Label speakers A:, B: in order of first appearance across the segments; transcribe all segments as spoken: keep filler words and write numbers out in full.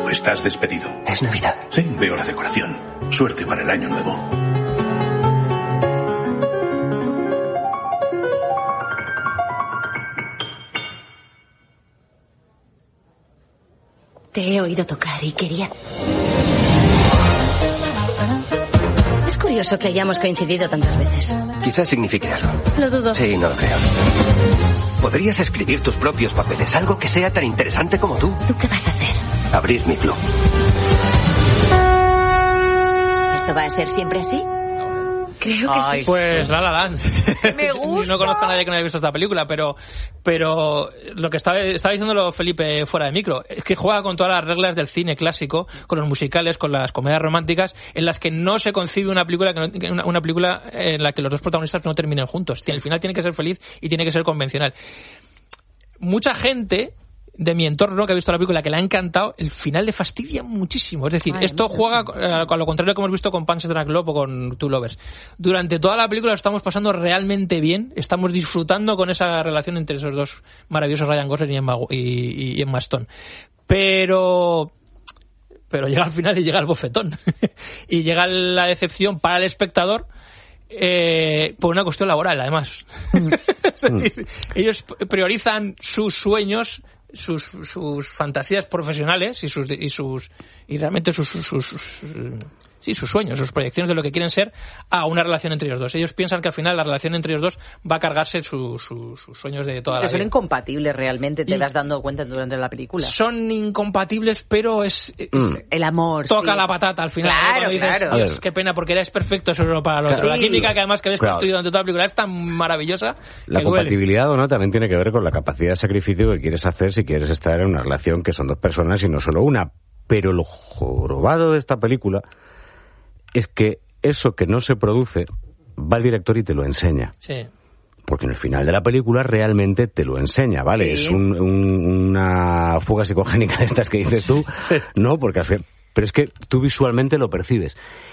A: estás despedido.
B: Es Navidad.
A: Sí, veo la decoración. Suerte para el año nuevo.
C: Te he oído tocar y quería... Es curioso que hayamos coincidido tantas veces.
B: Quizás signifique algo.
C: Lo dudo.
B: Sí, no lo creo. Podrías escribir tus propios papeles, algo que sea tan interesante como tú.
C: ¿Tú qué vas a hacer?
B: Abrir mi club.
C: ¿Esto va a ser siempre así? Creo que
D: Ay,
C: sí.
D: Pues La La Land.
C: Me gusta.
D: No conozco a nadie que no haya visto esta película, pero pero lo que estaba, estaba diciéndolo Felipe fuera de micro, es que juega con todas las reglas del cine clásico, con los musicales, con las comedias románticas, en las que no se concibe una película que no, una, una película en la que los dos protagonistas no terminen juntos. El final tiene que ser feliz y tiene que ser convencional. Mucha gente de mi entorno que ha visto la película, que le ha encantado, el final le fastidia muchísimo. Es decir,
C: Ay,
D: esto juega a lo contrario que hemos visto con Pan's Drag Love o con Two Lovers. Durante toda la película lo estamos pasando realmente bien, estamos disfrutando con esa relación entre esos dos maravillosos, Ryan Gosling y Emma, y, y Emma Stone. Pero... pero llega al final y llega el bofetón. Y llega la decepción para el espectador, eh, por una cuestión laboral, además. Es decir, ellos priorizan sus sueños, sus sus fantasías profesionales y sus y sus y realmente sus sus, sus, sus sí sus sueños, sus proyecciones de lo que quieren ser, a una relación entre ellos dos. Ellos piensan que al final la relación entre ellos dos va a cargarse su, su, sus sueños de toda la
E: que
D: vida.
E: son incompatibles realmente, te
D: Y
E: vas dando cuenta durante la película.
D: Son incompatibles, pero es, es
E: mm. el amor
D: toca
E: sí.
D: la patata al final.
E: Claro,
D: ¿no? Dices,
E: claro.
D: Dios, qué pena, porque eres perfecto solo para los
F: Claro.
D: La química que además que ves
F: Claro.
D: construido durante toda la película es tan maravillosa
F: La
D: que
F: compatibilidad o no también tiene que ver con la capacidad de sacrificio que quieres hacer si quieres estar en una relación que son dos personas y no solo una. Pero lo jorobado de esta película es que eso que no se produce va el director y te lo enseña.
D: Sí.
F: Porque en el final de la película realmente te lo enseña, ¿vale?
E: Sí.
F: Es un, un, una fuga psicogénica de estas que dices tú, ¿no? Porque al fin, pero es que tú visualmente lo percibes.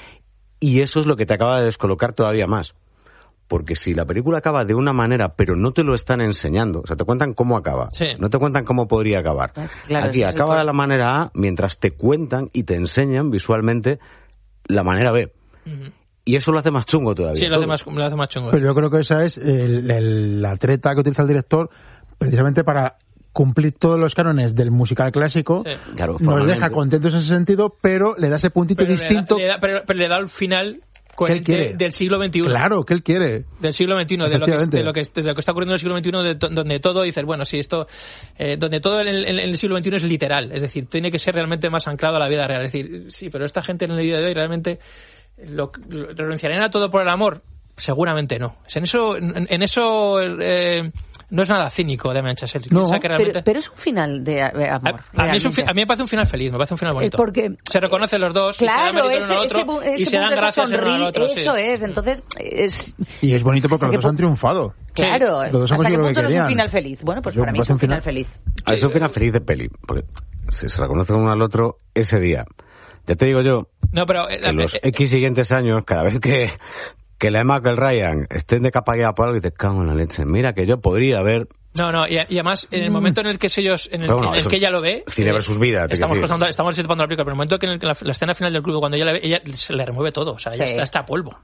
F: Y eso es lo que te acaba de descolocar todavía más. Porque si la película acaba de una manera, pero no te lo están enseñando, o sea, te cuentan cómo acaba,
D: Sí.
F: no te cuentan cómo podría acabar.
E: Claro,
F: Aquí
E: eso es
F: acaba
E: el-
F: de la manera A, mientras te cuentan y te enseñan visualmente la manera B.
D: Uh-huh.
F: Y eso lo hace más chungo todavía.
D: Sí, lo hace
F: todo.
D: más, lo hace más chungo.
G: Pero yo creo que esa es el, el- la treta que utiliza el director precisamente para cumplir todos los cánones del musical clásico.
D: Sí.
F: Claro,
G: Nos
F: formalmente.
G: deja contentos en ese sentido, pero le da ese puntito
D: Pero le
G: distinto
D: da- le da- pero, pero le da el final coherente
G: quiere.
D: del siglo veintiuno.
G: claro que él quiere.
D: Del siglo veintiuno, de lo, que,
G: Efectivamente.
D: de, lo que, de lo que está ocurriendo en el siglo veintiuno, de to- donde todo, dices, bueno, sí, esto, eh, donde todo en el, en el siglo veintiuno es literal, es decir, tiene que ser realmente más anclado a la vida real. Es decir, sí, pero esta gente en el día de hoy realmente lo, lo- renunciarían a todo por el amor. Seguramente no. En eso, en, en eso eh, no es nada cínico de Chazelle.
G: No,
D: Piensa que realmente...
E: pero, pero es un final de eh, amor.
D: A, a mí es un fi-
E: realmente.
D: a mí me parece un final feliz, me parece un final bonito.
E: Eh, porque
D: se reconocen los dos, y se dan
E: claro,
D: mérito el uno al
E: ese,
D: otro,
E: ese, ese
D: y se dan
E: punto, esa
D: gracias el uno al
E: sonri-
D: otro. sí.
E: Eso es, entonces es
G: Y es bonito porque
E: ¿Hasta
G: los
E: qué
G: dos han
E: pu-
G: triunfado.
E: claro.
G: Los dos han
E: ¿Hasta qué
G: conseguido lo que
E: punto no es un
G: querían.
E: final feliz? Bueno, pues
G: Yo
E: para
G: me
E: mí es
G: parece
E: un
G: un
E: final
G: final-
E: feliz.
F: Ah, es un final feliz de peli, porque si se reconocen uno al otro ese día. Ya te digo yo,
D: No, pero... eh,
F: en los
D: eh,
F: X siguientes años, cada vez que, que la Emma que el Ryan estén de capa guiada por algo, dices, cago en la leche, mira que yo podría haber...
D: No, no, y, y además, en el momento en el que ellos, en el,
F: Pero bueno,
D: en el
F: eso
D: que ella lo ve...
F: cine
D: eh,
F: versus vida, te
D: Estamos
F: quiero decir.
D: pasando, estamos situando la película, pero en el momento que en el que la, la escena final del club, cuando ella la ve, ella se le remueve todo, o sea, ella
E: Sí.
D: está, está a polvo.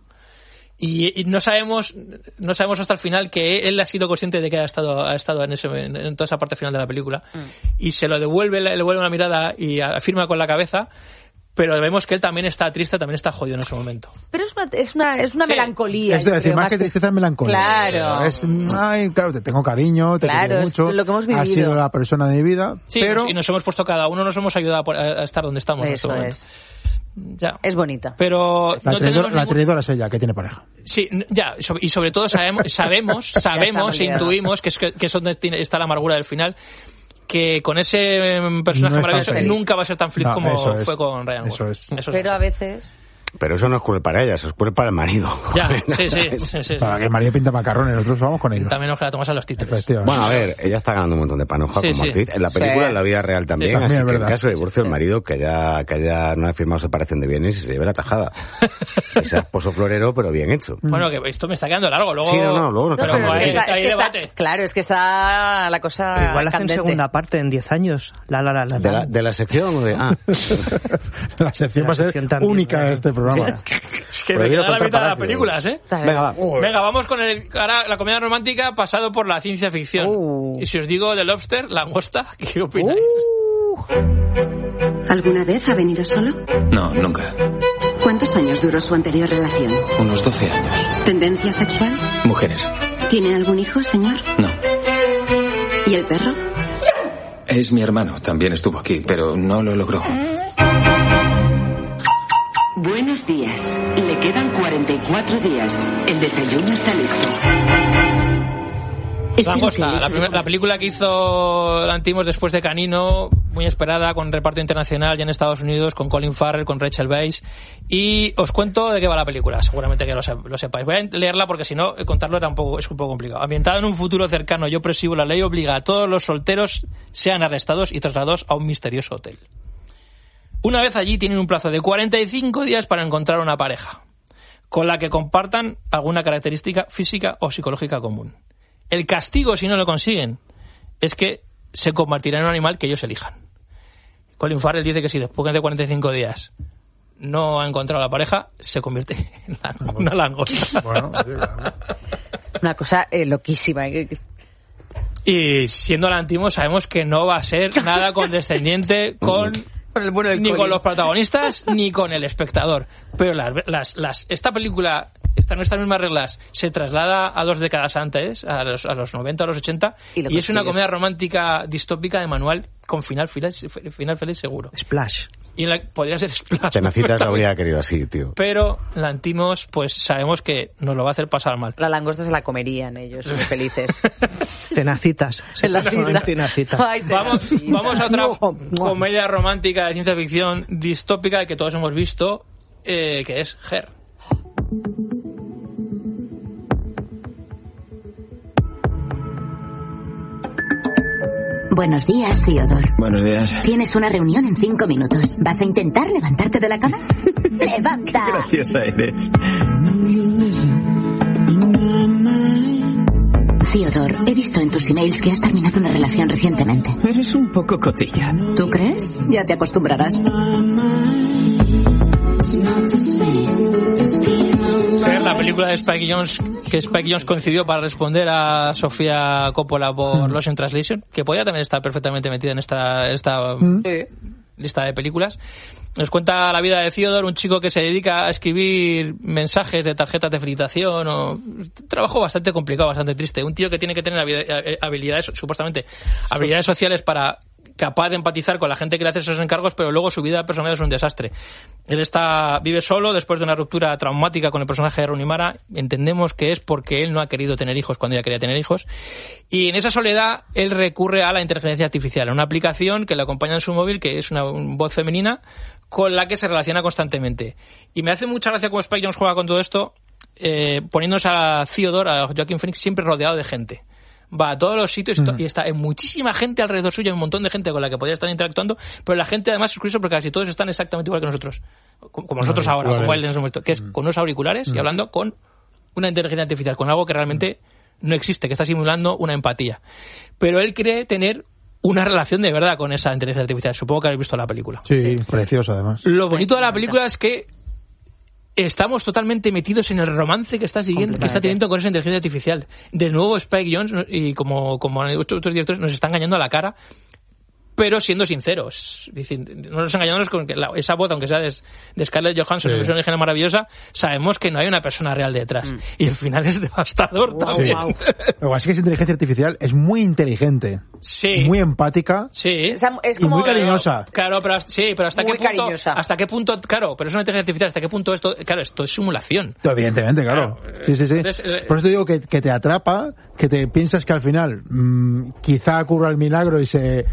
D: Y, y no sabemos no sabemos hasta el final que él ha sido consciente de que ha estado ha estado en, ese, en, en toda esa parte final de la película.
E: Mm.
D: Y se lo devuelve, le devuelve una mirada y afirma con la cabeza, pero vemos que él también está triste, también está jodido en ese momento.
E: Pero es una, es una, es una
D: Sí.
E: melancolía.
G: Es de
E: yo
G: decir,
E: creo,
G: más que tristeza es melancolía.
E: Claro.
G: Es, ay, claro, te tengo cariño, te
E: Claro,
G: quiero
E: es
G: mucho.
E: lo que hemos
G: Has
E: vivido.
G: sido la persona de mi vida,
D: Sí,
G: pero...
D: y nos hemos puesto cada uno, nos hemos ayudado a, a estar donde estamos en este
E: Eso
D: momento.
E: es.
D: Ya.
E: Es bonita.
D: Pero
G: La,
D: no
G: traidora,
D: tenemos
G: la
D: ningún-
G: traidora es ella, que tiene pareja.
D: Sí, n- ya, y sobre, y sobre todo sabemos, sabemos, sabemos, e
E: liados.
D: intuimos que es, que, que es donde tiene- está la amargura del final, que con ese em, personaje
G: No está
D: maravilloso
G: feliz.
D: nunca va a ser tan feliz
G: No,
D: como
G: eso es.
D: fue con Ryan
G: Eso
D: Gosling.
G: es.
D: Eso
E: Pero
D: es
E: a veces...
F: Pero eso no es cruel para ella, eso es cruel para el marido.
D: Ya, sí, sí, sí, sí,
G: Para
D: sí.
G: que el marido pinta macarrones, nosotros vamos con ellos.
D: También nos la tomas a los títulos.
G: Efectivamente.
F: Bueno, a ver, ella está ganando un montón de panoja
D: Sí,
F: como
D: sí.
F: actriz. En la película,
E: Sí.
F: en la vida real también.
G: Sí, también
F: así
G: es
F: que en
G: verdad.
F: caso de divorcio, el marido que haya, que haya no haya firmado separación de bienes y se lleve la tajada. Que sea esposo florero, pero bien hecho.
D: Bueno, que esto me está quedando largo. Luego...
F: Sí, no, no, luego nos
D: Pero
F: quedamos
D: hay,
F: ahí.
E: está-
D: hay
E: es que
D: debate.
E: está- claro, es que está la cosa
H: Pero igual hacen
E: candente.
H: segunda parte en diez años. La, la, la, la,
F: ¿De la,
H: la.
F: de la sección o de...? Ah,
G: La sección
H: La
G: va a ser
H: sección también,
G: única
H: ¿verdad?
G: de este programa.
D: Que me
F: Prohibido
D: queda la
F: contar
D: mitad de las
F: palacios.
D: películas, ¿eh?
F: venga, va.
D: Venga, vamos con el, ahora la comedia romántica pasado por la ciencia ficción.
H: Uh.
D: Y si os digo The Lobster, langosta, ¿qué opináis?
I: ¿Alguna vez ha venido solo?
J: No, nunca.
I: ¿Cuántos años duró su anterior relación?
J: Unos doce años.
I: ¿Tendencia sexual?
J: Mujeres.
I: ¿Tiene algún hijo, señor?
J: No.
I: ¿Y el perro?
J: Es mi hermano, también estuvo aquí, pero no lo logró.
K: Buenos días. Le quedan cuarenta y cuatro días. El desayuno está listo.
D: Langosta, la, primer- la película que hizo Lantimos después de Canino, muy esperada, con reparto internacional ya en Estados Unidos, con Colin Farrell, con Rachel Weisz. Y os cuento de qué va la película, seguramente que lo, sep- lo sepáis. Voy a leerla porque si no, contarlo era un poco, es un poco complicado. Ambientada en un futuro cercano y opresivo, la ley obliga a todos los solteros sean arrestados y trasladados a un misterioso hotel. Una vez allí tienen un plazo de cuarenta y cinco días para encontrar una pareja, con la que compartan alguna característica física o psicológica común. El castigo, si no lo consiguen, es que se convertirá en un animal que ellos elijan. Colin Farrell dice que si después de cuarenta y cinco días no ha encontrado a la pareja, se convierte en la- una langosta.
G: Bueno, sí, claro.
E: Una cosa eh, loquísima. eh,
D: Y siendo Lantimos, sabemos que no va a ser nada condescendiente con...
E: Con el bueno del
D: ni
E: Colin.
D: con los protagonistas ni con el espectador. Pero las, las, las, esta película, esta, estas mismas reglas, se traslada a dos décadas antes, a los, a los noventa, a los ochenta,
E: Y
D: y,
E: lo
D: es una
E: consigue.
D: comedia romántica distópica de manual con final feliz, final feliz seguro.
H: Splash.
D: Y la, podría ser Splash.
F: Tenacitas lo habría querido así, tío.
D: Pero Lantimos, pues sabemos que nos lo va a hacer pasar mal.
E: La langosta se la comerían ellos, muy felices.
H: Tenacitas. Se
E: En la
H: llaman
E: cita.
H: tenacitas.
E: Ay,
D: Vamos,
E: tenacita.
D: vamos a otra
H: Mua, mua.
D: comedia romántica de ciencia ficción distópica que todos hemos visto, eh, que es Her.
L: Buenos días, Theodore.
J: Buenos días.
L: Tienes una reunión en cinco minutos. ¿Vas a intentar levantarte de la cama? ¡Levanta!
J: Graciosa eres.
L: Theodore, he visto en tus emails que has terminado una relación recientemente.
J: Eres un poco cotilla.
L: ¿Tú crees? Ya te acostumbrarás.
D: Her, la película de Spike Jonze, que Spike Jonze concibió para responder a Sofía Coppola por Lost in Translation, que podía también estar perfectamente metida en esta, esta lista de películas. Nos cuenta la vida de Theodore, un chico que se dedica a escribir mensajes de tarjetas de felicitación, o un trabajo bastante complicado, bastante triste. Un tío que tiene que tener habilidades, supuestamente, habilidades sociales para capaz de empatizar con la gente que le hace esos encargos, pero luego su vida personal es un desastre. Él está vive solo después de una ruptura traumática con el personaje de Rooney Mara. Entendemos que es porque él no ha querido tener hijos cuando ella quería tener hijos. Y en esa soledad, él recurre a la inteligencia artificial, a una aplicación que le acompaña en su móvil, que es una un voz femenina, con la que se relaciona constantemente. Y me hace mucha gracia cómo Spike Jonze juega con todo esto, eh, poniéndose a Theodore, a Joaquin Phoenix, siempre rodeado de gente. Va a todos los sitios y, to- y está en muchísima gente alrededor suyo, hay un montón de gente con la que podría estar interactuando, pero la gente además es curioso porque casi todos están exactamente igual que nosotros, como como nosotros ahora,
G: Auriculares.
D: como él en ese momento, que es con unos auriculares y hablando con una inteligencia artificial, con algo que realmente no existe, que está simulando una empatía. Pero él cree tener una relación de verdad con esa inteligencia artificial. Supongo que habéis visto la película.
G: Sí, precioso además.
D: Lo bonito de la película es que estamos totalmente metidos en el romance que está siguiendo, que está teniendo con esa inteligencia artificial. De nuevo Spike Jonze y como, como otros directores nos está engañando a la cara, pero siendo sinceros. Dicen, no nos engañamos con que la, esa voz, aunque sea de, de Scarlett Johansson,
G: Sí.
D: una versión original maravillosa, sabemos que no hay una persona real detrás.
E: Mm.
D: Y el final es devastador también.
G: Lo que pasa es que esa inteligencia artificial es muy inteligente,
D: Sí.
G: muy empática
D: Sí.
E: Esa- es
G: y
E: como
G: muy cariñosa.
D: Claro, pero sí, pero hasta
E: Muy
D: qué punto,
E: cariñosa.
D: hasta qué punto, claro, pero es una inteligencia artificial, hasta qué punto esto, claro, esto es simulación.
G: Evidentemente, claro.
D: Claro,
G: Sí, sí, sí.
D: entonces, eh,
G: Por eso te digo que, que te atrapa, que te piensas que al final mmm, quizá ocurra el milagro y se, se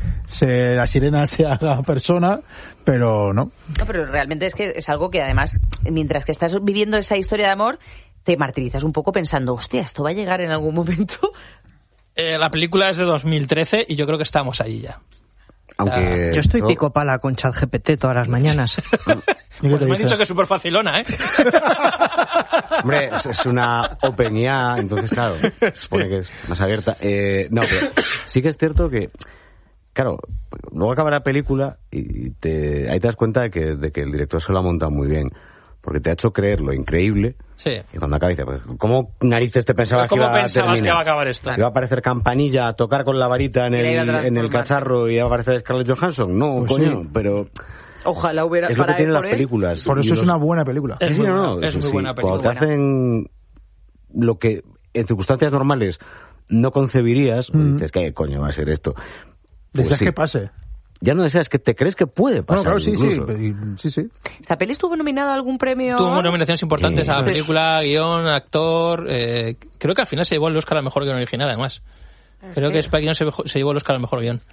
G: eh, la sirena se haga persona, pero no.
E: No, pero realmente es que es algo que además, mientras que estás viviendo esa historia de amor, te martirizas un poco pensando, hostia, esto va a llegar en algún momento.
D: Eh, la película es de dos mil trece y yo creo que estamos ahí ya.
F: Aunque
H: yo estoy
F: yo...
H: pico pala con ChatGPT todas las mañanas.
D: Pues me han dicho que es súper facilona, ¿eh?
F: Hombre, es, es una open I A, entonces claro, supone que es más abierta. Eh, no, pero sí que es cierto que, claro, luego acaba la película y te, ahí te das cuenta de que, de que el director se lo ha montado muy bien. Porque te ha hecho creer lo increíble.
D: Sí.
F: Y cuando acaba dices, pues, ¿cómo narices te pensabas que iba a terminar?
D: ¿Cómo pensabas que iba a acabar esto?
F: ¿Iba a aparecer Campanilla a tocar con la varita en, el, en el cacharro y iba a aparecer Scarlett Johansson? No,
G: Pues
F: coño,
G: sí.
F: pero...
E: Ojalá hubiera...
F: Es lo que
E: para
F: tienen
E: él,
F: las
E: por él.
F: películas.
G: Por eso
F: Y
G: es
F: los-
G: una buena película.
D: Es
F: Sí,
D: muy
F: no,
D: buena,
F: no,
D: es
F: eso
D: muy
F: sí.
D: buena película.
F: Cuando te hacen lo que en circunstancias normales no concebirías, pues
G: Mm.
F: dices, ¿qué coño va a ser esto? Pues
G: Deseas
F: sí.
G: que pase.
F: Ya no deseas, que te crees que puede pasar.
G: Bueno, claro, sí, sí,
F: incluso.
G: sí, sí.
E: ¿Esta peli estuvo nominada a algún premio?
D: Tuvo nominaciones importantes
F: Sí.
D: a
F: Sí.
D: película, guión, actor. Eh, creo que al final se llevó el Oscar al mejor guión original, además. Creo que Spike Jonze se, dejó- se llevó el Oscar al mejor guión.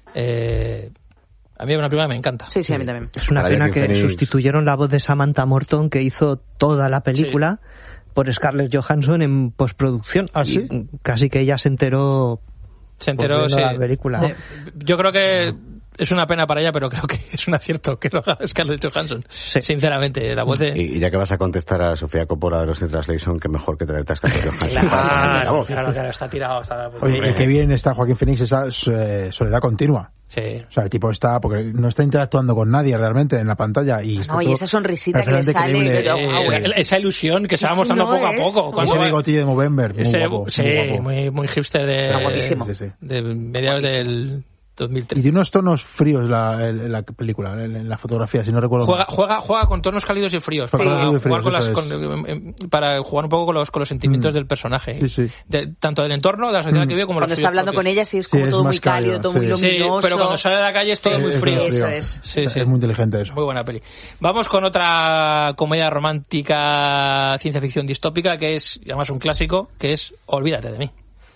D: Eh, a mí es una película que me encanta.
E: Sí, sí, a mí también.
H: Es una
F: Para
H: pena
F: Joaquin
H: que
F: Phoenix.
H: sustituyeron la voz de Samantha Morton, que hizo toda la película, por Scarlett Johansson en postproducción.
G: ¿Ah, sí?
H: Y casi que ella se enteró,
D: Se enteró,
H: pues,
D: sí.
H: viendo la película.
D: Sí. Yo creo que es una pena para ella, pero creo que es un acierto que lo haga Scarlett Johansson. Sinceramente, la voz de...
F: Y, y ya que vas a contestar a Sofía Coppola de los In Translation, que mejor que traerte a Scarlett Johansson.
D: Claro, claro, claro, está tirado. Está...
G: Oye, y qué bien está Joaquín Phoenix esa eh, soledad continua.
D: Sí.
G: O sea, el tipo está, porque no está interactuando con nadie realmente en la pantalla. Y está
E: No, y
G: todo
E: esa sonrisita que le
G: perfectamente
E: sale.
G: creíble.
E: que-
D: Eh,
E: ah, bueno.
D: esa ilusión que se va mostrando
E: no
D: poco a
E: es.
D: poco. Cuando
G: Ese
D: va-
G: bigotillo de Movember, muy
D: ese-
G: guapo.
D: sí,
G: muy guapo.
D: muy, muy hipster de,
E: Pero guapísimo.
G: Sí, sí, sí.
D: de mediados del dos mil tres.
G: Y tiene unos tonos fríos la, el- la película, en, en la fotografía, si no recuerdo
D: Juega,
G: mal.
D: juega, juega con tonos cálidos y fríos,
G: Juega
D: para,
G: con cálidos y
D: jugar
G: fríos,
D: con las,
G: eso
D: con- em, em, para jugar un poco con los, con los sentimientos
G: Mm.
D: del personaje.
G: Sí, sí.
D: De- tanto del entorno, de la sociedad
G: Mm.
D: que vive, como
E: Cuando
D: los
E: está
D: suyos
E: hablando
D: propios.
E: con ella, sí es
G: Sí,
E: como
G: es
E: todo
G: más
E: muy cálido,
G: cálido,
E: todo muy
G: sí.
D: Sí,
E: luminoso.
D: pero cuando sale a la calle es todo muy
G: Es
D: frío.
G: muy
E: Eso
G: frío.
E: es.
D: Sí, sí.
G: Es muy inteligente eso.
D: Muy buena peli. Vamos con otra comedia romántica, ciencia ficción distópica, que es, y además un clásico, que es Olvídate de mí.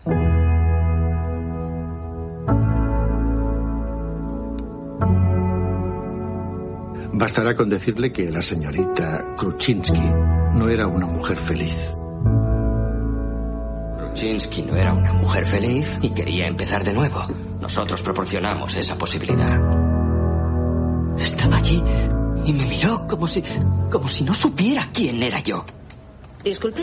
M: Bastará con decirle que la señorita Kruczynski no era una mujer feliz.
B: Kruczynski no era una mujer feliz y quería empezar de nuevo. Nosotros proporcionamos esa posibilidad. Estaba allí y me miró como si, como si no supiera quién era yo.
N: Disculpe.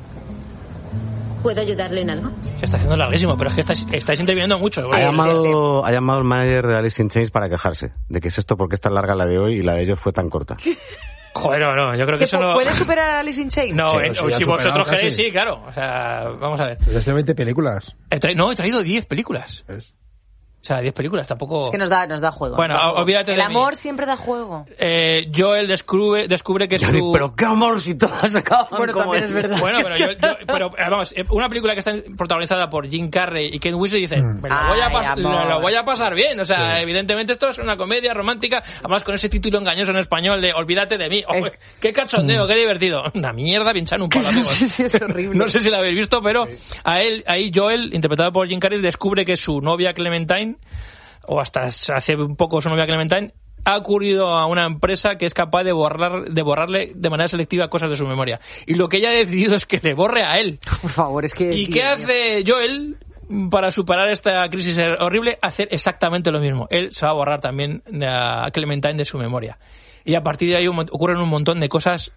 N: ¿Puedo ayudarle en algo?
D: Se está haciendo larguísimo, pero es que estáis, estáis interviniendo mucho.
F: ha, llamado, ha llamado el manager de Alice in Chains para quejarse de que es esto, porque es tan larga la de hoy y la de ellos fue tan corta.
D: Joder, no, no, yo creo que
E: ¿Que
D: eso no...
E: ¿Puede superar a Alice in Chains?
D: No,
G: Sí,
D: eh,
G: eso ya
D: si
G: ha
D: vosotros
G: superado
D: queréis,
G: casi.
D: sí, claro. O sea, vamos a ver.
G: Pero es de veinte películas.
D: He tra- no, he traído diez películas.
G: ¿Ves?
D: O sea, diez películas, tampoco...
E: Es que nos da, nos da juego.
D: Bueno,
E: nos da juego.
D: olvídate
E: El
D: de
E: amor
D: mí.
E: siempre da juego.
D: Eh, Joel descubre, descubre que su...
F: Pero qué amor si todas acaban
E: Bueno,
F: como
E: también es
F: el-
E: verdad.
D: Bueno, pero, yo, yo- pero eh, vamos, eh, una película que está protagonizada por Jim Carrey y Kate Winslet dice,
G: Mm.
D: me lo voy, a
E: Ay,
D: pas-
E: amor.
D: lo, lo voy a pasar bien. O sea, evidentemente esto es una comedia romántica, además con ese título engañoso en español de Olvídate de mí. Oh,
E: Eh.
D: ¡Qué cachondeo, qué divertido! Una mierda, pinchan un palo, amigos.
E: Sí, sí, es horrible.
D: No sé si la habéis visto, pero a él, ahí Joel, interpretado por Jim Carrey, descubre que su novia Clementine, o hasta hace un poco su novia Clementine, ha ocurrido a una empresa que es capaz de borrar, de borrarle de manera selectiva cosas de su memoria. Y lo que ella ha decidido es que le borre a él.
E: Por favor, es que...
D: ¿Y
E: Dios
D: qué
E: mío.
D: hace Joel para superar esta crisis horrible? Hacer exactamente lo mismo. Él se va a borrar también a Clementine de su memoria. Y a partir de ahí un- ocurren un montón de cosas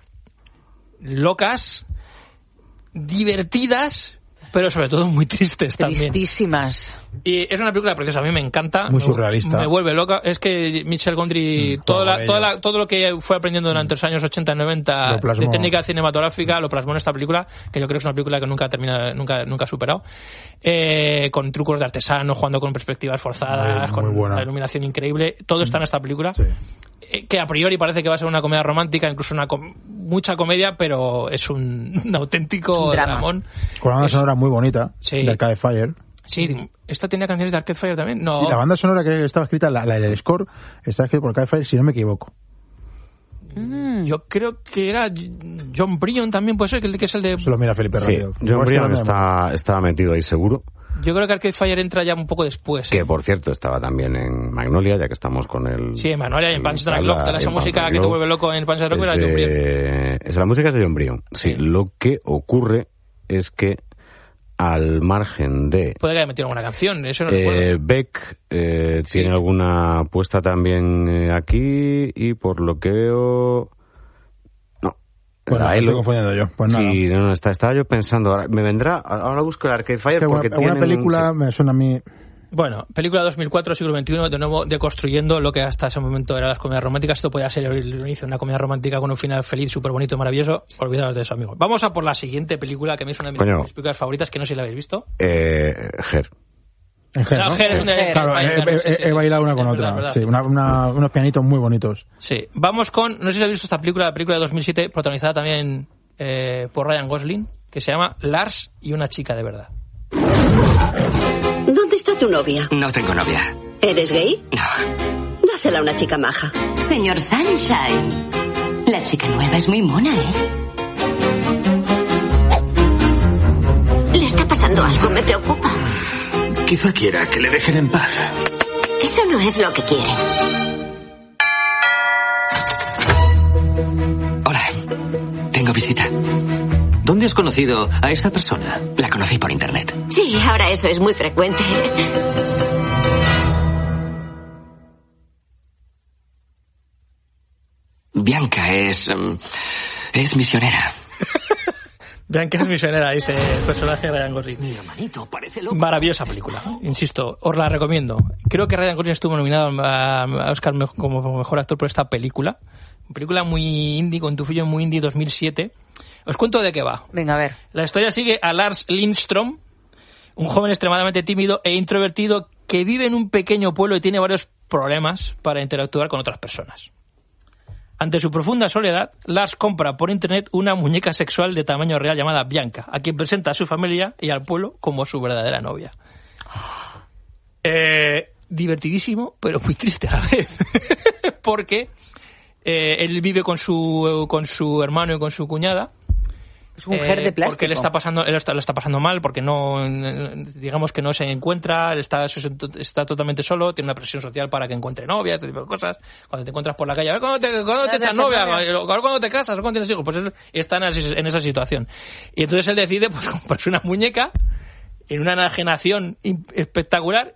D: locas, divertidas, pero sobre todo muy tristes también.
E: Tristísimas.
D: Y es una película preciosa, a mí me encanta.
G: Muy
D: Me-
G: surrealista.
D: Me vuelve loca. Es que Michel Gondry,
G: Mm,
D: toda
G: juega
D: la-
G: con
D: toda
G: ello.
D: la- todo lo que fue aprendiendo durante los años ochenta y noventa
G: Lo plasmó.
D: de técnica cinematográfica, lo plasmó en esta película, que yo creo que es una película que nunca termina, nunca, nunca ha superado. Eh, con trucos de artesano, jugando con perspectivas forzadas,
G: Muy- muy
D: con
G: buena.
D: la iluminación increíble. Todo está en esta película.
G: Sí.
D: Eh, que a priori parece que va a ser una comedia romántica, incluso una com- mucha comedia, pero es un, un auténtico
E: Un drama.
D: dramón.
G: Con una banda
D: Es-
G: sonora muy bonita,
D: Sí.
G: de Arcade Fire.
D: Sí, esta tenía canciones de Arcade Fire también. No.
G: Y la banda sonora que estaba escrita, la, la del score, está escrita por Arcade Fire, si no me equivoco.
E: Mm.
D: Yo creo que era John Bryan también, puede ser, que el que es el de...
G: Se lo mira Felipe
F: Sí,
G: rápido.
F: John
G: Igual
F: Bryan
G: estoy hablando de
F: está, estaba metido ahí seguro.
D: Yo creo que Arcade Fire entra ya un poco después.
F: Que,
D: ¿eh?
F: por cierto, estaba también en Magnolia, ya que estamos con el...
D: Sí, en Magnolia y en Punch Drunk Love. Toda esa música que te vuelve loco en Punch Drunk Love era de John Bryan.
F: Es la música de John Bryan. Sí, sí, lo que ocurre es que al margen de...
D: Puede que haya metido alguna canción, eso no
F: eh,
D: recuerdo.
F: Beck eh,
D: Sí.
F: tiene alguna puesta también eh, aquí y por lo que veo... No.
G: Bueno,
F: La
G: me estoy
F: Elo-
G: confundiendo yo. Pues nada.
F: Sí, no, no, está, estaba yo pensando, ahora, me vendrá, ahora busco el Arcade Fire
G: Es que una,
F: porque
G: una
F: tienen-
G: película
F: sí.
G: me suena a mí...
D: Bueno, película dos mil cuatro, siglo veintiuno, de nuevo deconstruyendo lo que hasta ese momento eran las comedias románticas. Esto podía ser el inicio de una comedia romántica con un final feliz, súper bonito y maravilloso. Olvidaos de eso, amigos. Vamos a por la siguiente película, que a mí es una de mis,
F: Coño.
D: mis películas favoritas, que no sé si la habéis visto.
F: Eh, Her.
G: En Her,
D: No,
G: ¿no?
D: Her es un de-
G: Claro,
D: Fire,
G: he,
D: claro,
G: he-
D: sí, sí,
G: he
D: sí.
G: bailado una con
D: Es
G: otra.
D: verdad, verdad.
G: Sí, una, una- unos pianitos muy bonitos.
D: Sí, vamos con, no sé si habéis visto esta película, la película de dos mil siete, protagonizada también eh, por Ryan Gosling, que se llama Lars y una chica de verdad.
O: ¿Dónde está tu novia?
B: No tengo novia.
O: ¿Eres gay?
B: No.
O: Dásela a una chica maja.
L: Señor Sunshine, la chica nueva es muy mona, ¿eh?
O: Le está pasando algo, me preocupa.
A: Quizá quiera que le dejen en paz.
O: Eso no es lo que quiere.
B: Hola. Tengo visita. ¿Dónde has conocido a esa persona? La conocí por internet.
O: Sí, ahora eso es muy frecuente.
B: Bianca es... em, es misionera.
D: Vean que es misionera, dice el personaje de Ryan Gosling.
B: Mi hermanito parece loco.
D: Maravillosa película, insisto, os la recomiendo. Creo que Ryan Gosling estuvo nominado a a Oscar me- como mejor actor por esta película. Una película muy indie, con tufillo muy indie dos mil siete. Os cuento de qué va.
E: Venga, a ver.
D: La historia sigue a Lars Lindström, un joven extremadamente tímido e introvertido que vive en un pequeño pueblo y tiene varios problemas para interactuar con otras personas. Ante su profunda soledad, Lars compra por internet una muñeca sexual de tamaño real llamada Bianca, a quien presenta a su familia y al pueblo como su verdadera novia. Eh, divertidísimo, pero muy triste a la vez. Porque eh, él vive con su, con su hermano y con su cuñada.
E: Es un ger de plástico.
D: Porque él está pasando, él está, lo está pasando mal, porque no, digamos que no se encuentra, él está, está totalmente solo, tiene una presión social para que encuentre novia, este tipo de cosas. Cuando te encuentras por la calle, a ver, ¿cuándo te, cuándo te echas novia? A ver, ¿cuándo te casas? ¿Cuándo tienes hijos? Pues él está en esa, en esa situación. Y entonces él decide, pues, comprarse una muñeca en una enajenación espectacular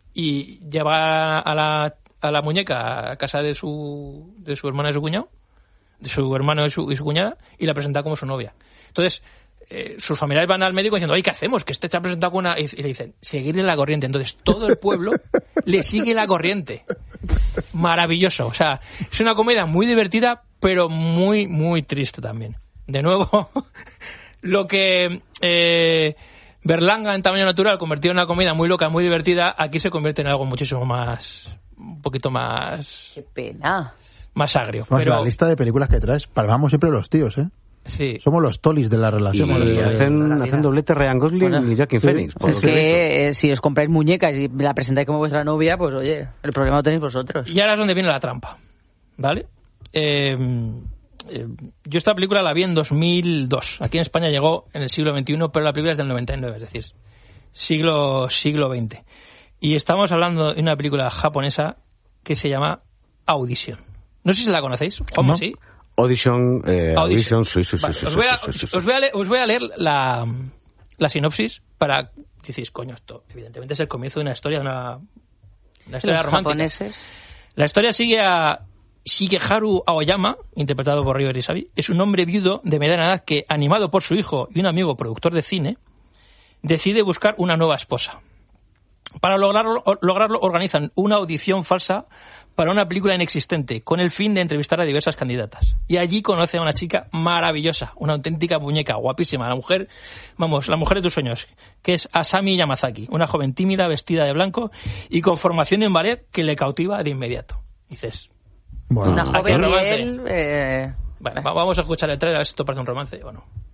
D: y lleva a la, a la muñeca a casa de su, de su hermana y su cuñado, de su hermano y su, y su cuñada, y la presenta como su novia. Entonces, eh, sus familiares van al médico diciendo, oye, ¿qué hacemos? Que este se ha presentado con una... Y le dicen, seguirle la corriente. Entonces, todo el pueblo le sigue la corriente. Maravilloso. O sea, es una comedia muy divertida, pero muy, muy triste también. De nuevo, lo que eh, Berlanga en Tamaño Natural convirtió en una comedia muy loca, muy divertida, aquí se convierte en algo muchísimo más... un poquito más...
E: Qué pena.
D: Más agrio.
G: Vamos,
D: pero...
G: la lista de películas que traes, palmamos siempre los tíos, ¿eh?
D: Sí.
G: Somos los tolis de la
F: Y
G: relación. De-
F: hacen, hacen doblete Ryan Gosling
E: Bueno,
F: y Joaquin
G: sí.
F: Phoenix. por
E: Es
F: lo que he visto.
E: que eh, si os compráis muñecas y la presentáis como vuestra novia, pues oye, el problema lo tenéis vosotros.
D: Y ahora es donde viene la trampa, ¿vale? Eh, eh, yo esta película la vi en dos mil dos. Aquí en España llegó en el siglo veintiuno, pero la película es del noventa y nueve, es decir, siglo, siglo veinte. Y estamos hablando de una película japonesa que se llama Audition. No sé si la conocéis, Juanma,
G: ¿No?
D: ¿sí?
F: Audition, eh,
D: Audition.
F: Audition, sí, sí, sí,
D: Vale,
F: sí,
D: os,
F: sí,
D: voy a,
F: sí, sí, sí.
D: os voy a leer, os voy a leer la, la sinopsis para... Decís, coño, esto evidentemente es el comienzo de una historia, de una, una historia
E: Los
D: romántica.
E: japoneses.
D: La historia sigue a Shigeharu Aoyama, interpretado por Ryo Arisabi. Es un hombre viudo de mediana edad que, animado por su hijo y un amigo productor de cine, decide buscar una nueva esposa. Para lograrlo, lograrlo organizan una audición falsa para una película inexistente, con el fin de entrevistar a diversas candidatas. Y allí conoce a una chica maravillosa, una auténtica muñeca, guapísima, la mujer, vamos, la mujer de tus sueños, que es Asami Yamazaki, una joven tímida, vestida de blanco y con formación en ballet que le cautiva de inmediato. Dices,
G: Bueno,
E: Una
D: ¿a qué
E: joven y
D: romance?
E: él... eh,
D: bueno, va- vamos a escuchar el trailer a ver si esto parece un romance o no.